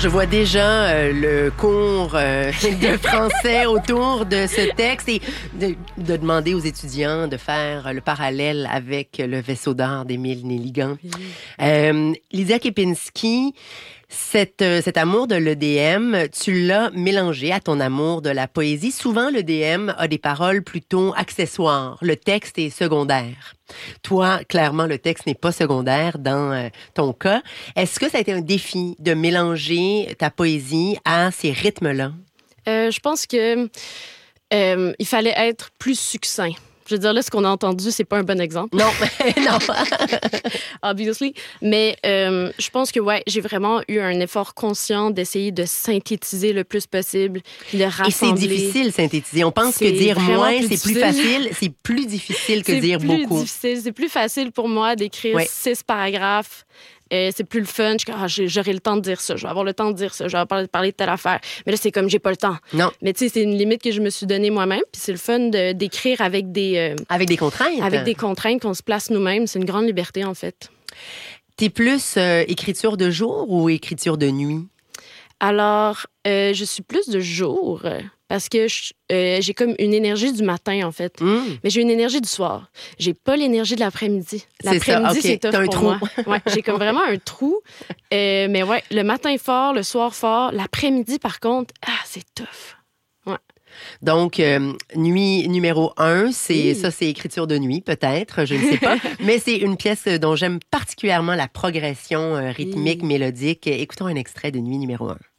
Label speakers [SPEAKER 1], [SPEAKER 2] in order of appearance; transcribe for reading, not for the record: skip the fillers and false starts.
[SPEAKER 1] Je vois déjà le cours de français autour de ce texte et de demander aux étudiants de faire le parallèle avec le vaisseau d'art d'Émile Nelligan. Lydia Kepinski, cet amour de l'EDM, tu l'as mélangé à ton amour de la poésie. Souvent, l'EDM a des paroles plutôt accessoires. Le texte est secondaire. Toi, clairement, le texte n'est pas secondaire dans ton cas. Est-ce que ça a été un défi de mélanger ta poésie à ces rythmes-là?
[SPEAKER 2] Je pense que il fallait être plus succinct. Je veux dire, là, ce qu'on a entendu, c'est pas un bon exemple.
[SPEAKER 1] Non, non.
[SPEAKER 2] Obviously. Mais je pense que, ouais, j'ai vraiment eu un effort conscient d'essayer de synthétiser le plus possible, de rassembler.
[SPEAKER 1] Et c'est difficile, synthétiser. On pense que dire moins, c'est plus facile. C'est plus difficile que dire beaucoup.
[SPEAKER 2] C'est plus difficile. C'est plus facile pour moi d'écrire 6 paragraphes. C'est plus le fun. J'aurai le temps de dire ça. Je vais avoir le temps de dire ça. Je vais parler de telle affaire. Mais là, c'est comme j'ai pas le temps.
[SPEAKER 1] Non.
[SPEAKER 2] Mais tu sais, c'est une limite que je me suis donnée moi-même. Puis c'est le fun d'écrire avec des...
[SPEAKER 1] avec des contraintes.
[SPEAKER 2] Avec des contraintes qu'on se place nous-mêmes. C'est une grande liberté, en fait.
[SPEAKER 1] T'es plus écriture de jour ou écriture de nuit?
[SPEAKER 2] Alors, je suis plus de jour parce que j'ai comme une énergie du matin, en fait. Mais j'ai une énergie du soir. J'ai pas l'énergie de l'après-midi. L'après-midi, c'est tough pour moi. Ouais, j'ai comme vraiment un trou. Mais ouais, le matin fort, le soir fort. L'après-midi, par contre, c'est tough. Ouais.
[SPEAKER 1] Donc, nuit numéro 1, c'est écriture de nuit, peut-être, je ne sais pas. Mais c'est une pièce dont j'aime particulièrement la progression rythmique, mélodique. Écoutons un extrait de nuit numéro 1.